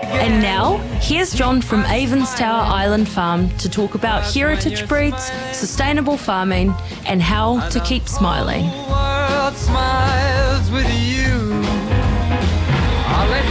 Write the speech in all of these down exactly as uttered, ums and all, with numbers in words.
And now, here's John from Avon's Tower Island Farm to talk about heritage breeds, sustainable farming, and how to keep smiling. The world smiles with you. Oh, let's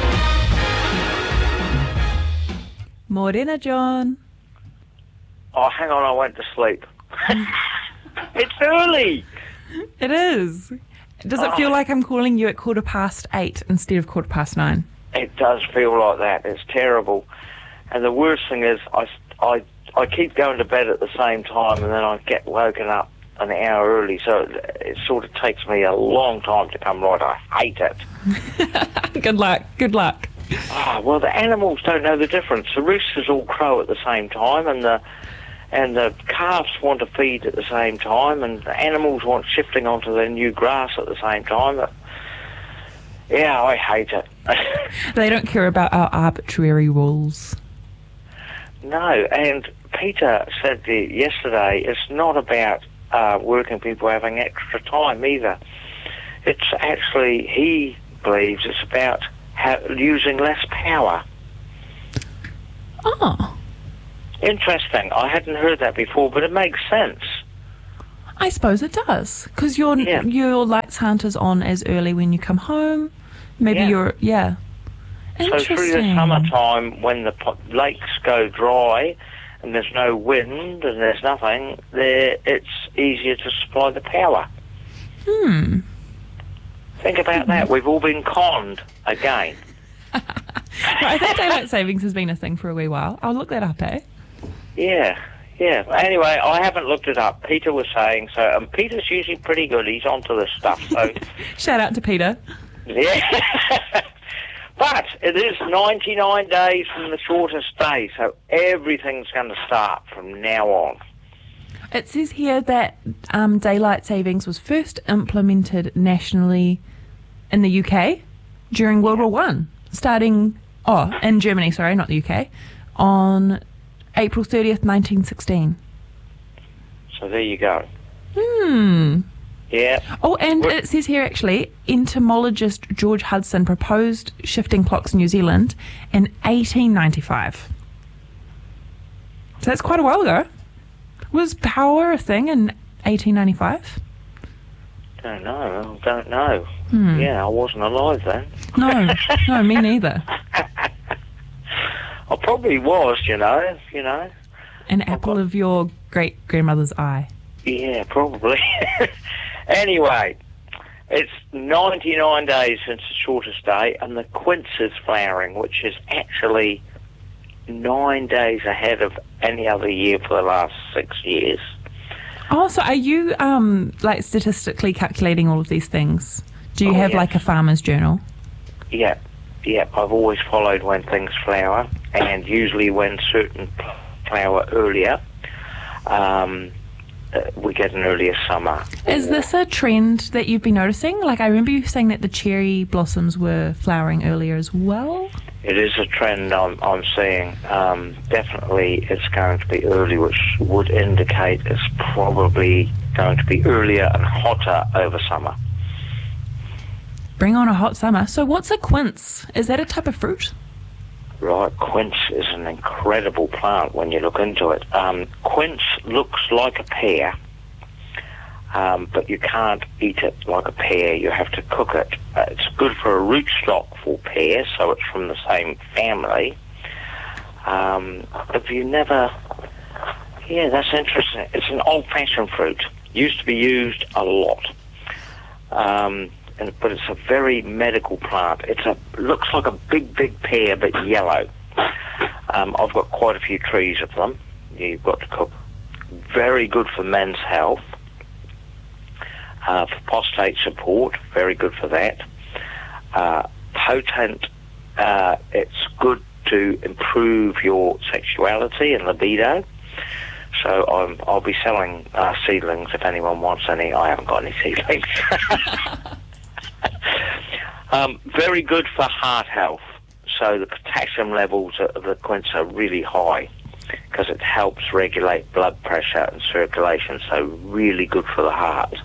go. Morena, John. Oh, hang on, I went to sleep. It's early. It is. Does it Oh. feel like I'm calling you at quarter past eight instead of quarter past nine? It does feel like that. It's terrible. And the worst thing is I, I, I keep going to bed at the same time and then I get woken up an hour early, so it, it sort of takes me a long time to come right. I hate it. Good luck. Good luck. Oh, well, the animals don't know the difference. The roosters all crow at the same time, and the and the calves want to feed at the same time, and the animals want shifting onto their new grass at the same time. But, yeah, I hate it. They don't care about our arbitrary rules. No, and Peter said the, yesterday it's not about uh, working people having extra time either. It's actually, he believes it's about ha- using less power. Oh. Interesting. I hadn't heard that before, but it makes sense. I suppose it does, because your Yeah. your lights aren't as on as early when you come home. Maybe Yeah. you're yeah. So Interesting. through the summertime, when the po- lakes go dry and there's no wind and there's nothing, there it's easier to supply the power. Hmm. Think about that. We've all been conned again. No, I think daylight savings has been a thing for a wee while. I'll look that up, eh? Yeah, yeah. Anyway, I haven't looked it up. Peter was saying so, and Peter's usually pretty good. He's onto this stuff, so Shout out to Peter. yeah. But it is ninety-nine days from the shortest day, so everything's going to start from now on. It says here that um, daylight savings was first implemented nationally in the U K during World War One, starting oh in Germany, sorry, not the U K, on April thirtieth, nineteen sixteen. So there you go. Hmm. Yeah. Oh, and What- it says here actually, entomologist George Hudson proposed shifting clocks in New Zealand in eighteen ninety-five. So that's quite a while ago. Was power a thing in eighteen ninety-five? Don't know. Don't know. Hmm. Yeah, I wasn't alive then. No, no, me neither. I probably was, you know. You know. An apple of your great grandmother's eye. Yeah, probably. Anyway, it's ninety-nine days since the shortest day, and the quince is flowering, which is actually nine days ahead of any other year for the last six years. Oh, so are you um like statistically calculating all of these things? Do you Oh, have yes. like a farmer's journal? Yeah, yeah. I've always followed when things flower, and usually when certain flower earlier, um, uh, we get an earlier summer. Is this a trend that you've been noticing? Like, I remember you saying that the cherry blossoms were flowering earlier as well. It is a trend I'm, I'm seeing. Um, definitely it's going to be early, which would indicate it's probably going to be earlier and hotter over summer. Bring on a hot summer. So what's a quince? Is that a type of fruit? Right, quince is an incredible plant when you look into it. Um, quince looks like a pear, um, but you can't eat it like a pear. You have to cook it. Uh, it's good for a rootstock for pear, so it's from the same family. Um, if you never... Yeah, that's interesting. It's an old-fashioned fruit. Used to be used a lot. Um, and, but it's a very medical plant. It's a looks like a big, big pear, but yellow. Um, I've got quite a few trees of them. You've got to cook. Very good for men's health. Uh, for prostate support, very good for that. Uh, potent, uh, it's good to improve your sexuality and libido. So I'm, I'll be selling uh, seedlings if anyone wants any. I haven't got any seedlings. um, very good for heart health. So the potassium levels of the quince are really high because it helps regulate blood pressure and circulation. So really good for the heart.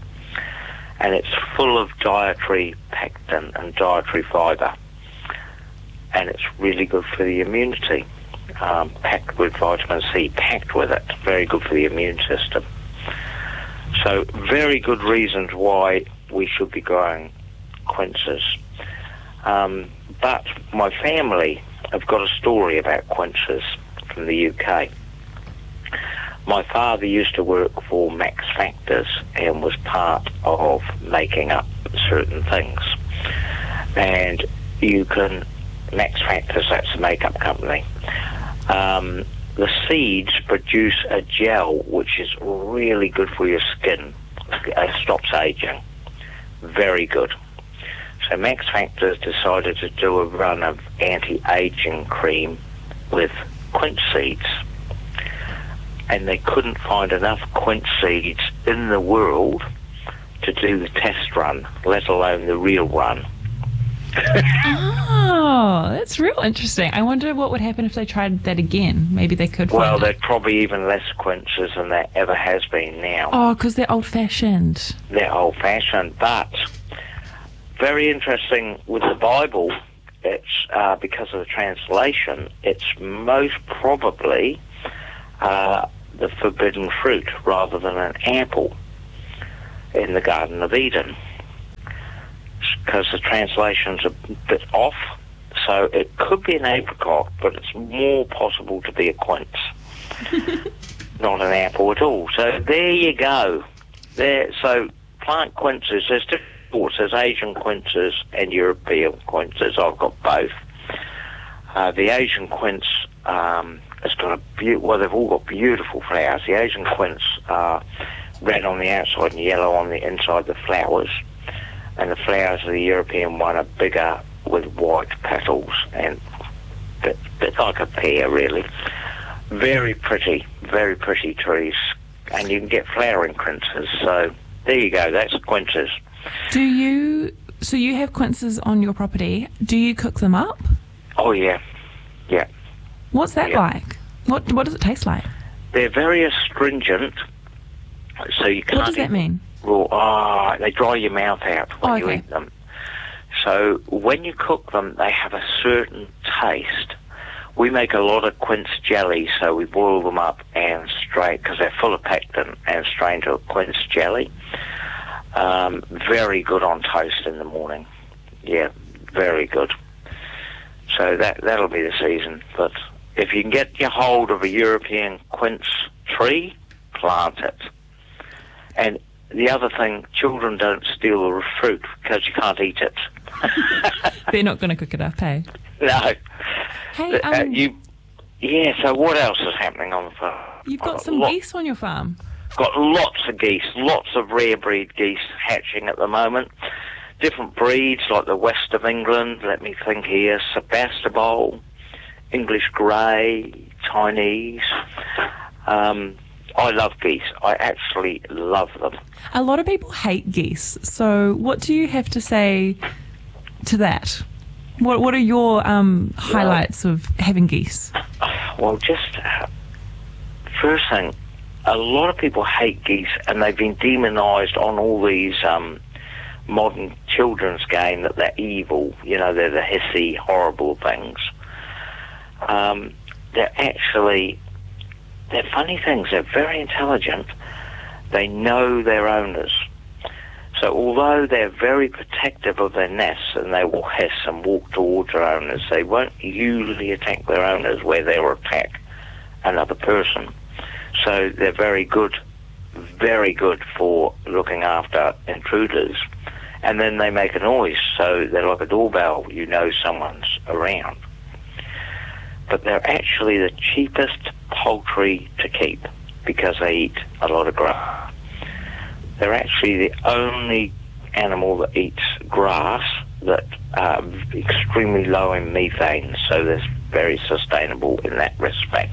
And it's full of dietary pectin and dietary fibre. and it's really good for the immunity. Um, packed with vitamin C, packed with it, very good for the immune system. So very good reasons why we should be growing quinces. Um, but my family have got a story about quinces from the U K. My father used to work for Max Factors and was part of making up certain things. And you can, Max Factors, that's a makeup company. Um, the seeds produce a gel which is really good for your skin. It stops aging. Very good. So Max Factors decided to do a run of anti-aging cream with quince seeds. And they couldn't find enough quince seeds in the world to do the test run, let alone the real run. Oh, that's real interesting. I wonder what would happen if they tried that again. Maybe they could find Well, it. there's probably even less quinces than there ever has been now. Oh, because they're old-fashioned. They're old-fashioned, but very interesting with the Bible, it's uh, because of the translation, it's most probably uh, the forbidden fruit rather than an apple in the Garden of Eden, because the translation's a bit off, so it could be an apricot, but it's more possible to be a quince, not an apple at all. So there you go. There. So plant quinces, there's different sorts. There's Asian quinces and European quinces. I've got both. Uh, the Asian quince um, has got a be- well, they've all got beautiful flowers. The Asian quince are red on the outside and yellow on the inside, the flowers. And the flowers of the European one are bigger with white petals and a bit, bit like a pear, really. Very pretty, very pretty trees. And you can get flowering quinces. So there you go, that's quinces. Do you... So you have quinces on your property. Do you cook them up? Oh, yeah. Yeah. What's that Yeah. like? What What does it taste like? They're very astringent, so you can't What does that eat mean? raw. Ah, they dry your mouth out when Oh, you okay. eat them. So when you cook them, they have a certain taste. We make a lot of quince jelly, so we boil them up and strain, because they're full of pectin, and strain to a quince jelly. Um, very good on toast in the morning. Yeah, very good. So that, that'll be the season. But if you can get your hold of a European quince tree, plant it. And the other thing, children don't steal the fruit because you can't eat it. They're not going to cook it up, hey? No. Hey, um, Uh, you, yeah, so what else is happening on the farm? you've I've got some lot- geese on your farm. Got lots of geese, lots of rare breed geese hatching at the moment. Different breeds like the West of England, let me think here, Sebastopol, English Grey, Chinese. Um, I love geese. I actually love them. A lot of people hate geese. So what do you have to say to that? What What are your um, highlights of having geese? Well, just uh, first thing, a lot of people hate geese, and they've been demonised on all these um, modern children's game that they're evil. You know, they're the hissy, horrible things. Um, they're actually, they're funny things. They're very intelligent. They know their owners. So although they're very protective of their nests and they will hiss and walk towards their owners, they won't usually attack their owners where they'll attack another person. So they're very good, very good for looking after intruders. And then they make a noise, so they're like a doorbell. You know someone's around. But they're actually the cheapest poultry to keep because they eat a lot of grass. They're actually the only animal that eats grass that are extremely low in methane, so they're very sustainable in that respect.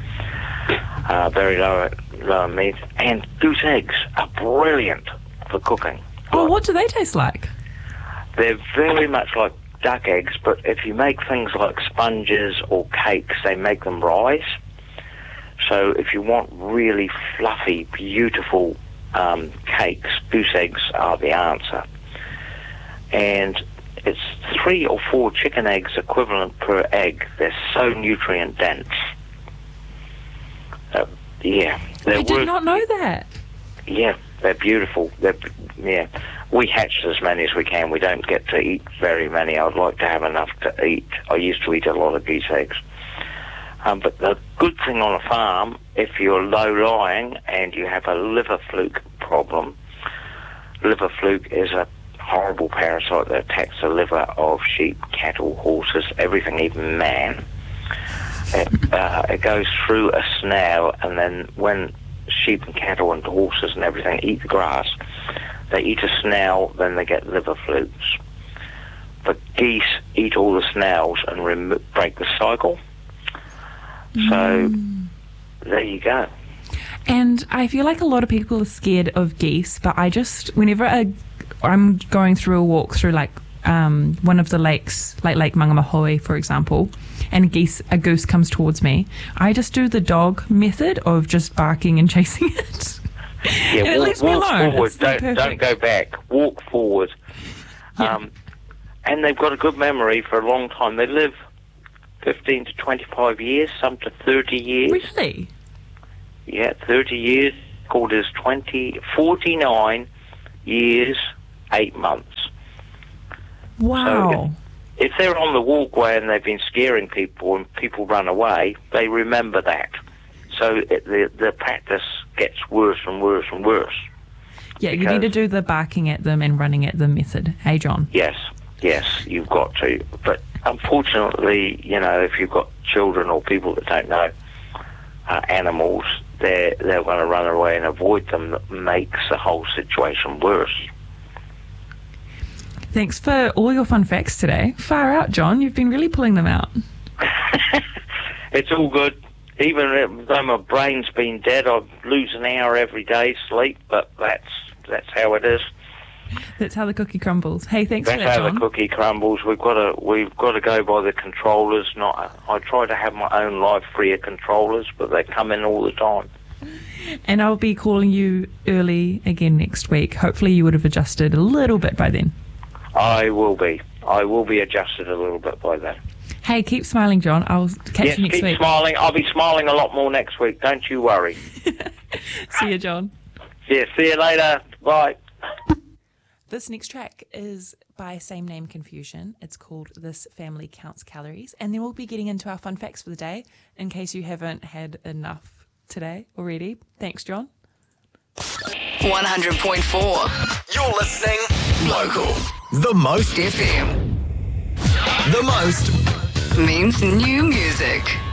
Uh, very low, low in methane. And goose eggs are brilliant for cooking. Oh, what do they taste like? They're very much like duck eggs, but if you make things like sponges or cakes, they make them rise. So if you want really fluffy, beautiful um, cakes, goose eggs are the answer. And it's three or four chicken eggs equivalent per egg. They're so nutrient dense. Uh, yeah, they're I did worth, not know that. Yeah, they're beautiful. They're yeah. We hatch as many as we can. We don't get to eat very many. I'd like to have enough to eat. I used to eat a lot of geese eggs. Um, but the good thing on a farm, if you're low-lying and you have a liver fluke problem, liver fluke is a horrible parasite that attacks the liver of sheep, cattle, horses, everything, even man. It, uh, it goes through a snail, and then when sheep and cattle and horses and everything eat the grass, they eat a snail, then they get liver flukes. But geese eat all the snails and rem- break the cycle. So Mm. there you go. And I feel like a lot of people are scared of geese, but I just, whenever I, I'm going through a walk through like um, one of the lakes, like Lake Mangamahoe, for example, and geese, a goose comes towards me, I just do the dog method of just barking and chasing it. Yeah, And it walk, leaves me walk alone. forward. It's not Don't, don't perfect. go back. Walk forward. Yeah. Um, and they've got a good memory for a long time. They live fifteen to twenty-five years, some to thirty years. Really? Yeah, thirty years. Called as twenty, forty-nine years, eight months. Wow. If they're on the walkway and they've been scaring people and people run away, they remember that. So it, the the practice gets worse and worse and worse. Yeah, you need to do the barking at them and running at them method. Hey, John. Yes, yes, you've got to. But unfortunately, you know, if you've got children or people that don't know uh, animals, they're, they're going to run away and avoid them. That makes the whole situation worse. Thanks for all your fun facts today. Far out, John. You've been really pulling them out. It's all good. Even though my brain's been dead, I lose an hour every day sleep, but that's that's how it is. That's how the cookie crumbles. Hey, thanks That's for that, how John. the cookie crumbles. We've got to we've got to go by the controllers. Not I try to have my own life free of controllers, but they come in all the time. And I'll be calling you early again next week. Hopefully you would have adjusted a little bit by then. I will be. I will be adjusted a little bit by then. Hey, keep smiling, John. I'll catch Yes, you next keep week. smiling. I'll be smiling a lot more next week. Don't you worry. See you, John. Yeah, see you later. Bye. This next track is by Same Name Confusion. It's called This Family Counts Calories. And then we'll be getting into our fun facts for the day in case you haven't had enough today already. Thanks, John. one hundred point four You're listening local. The most F M The most means new music.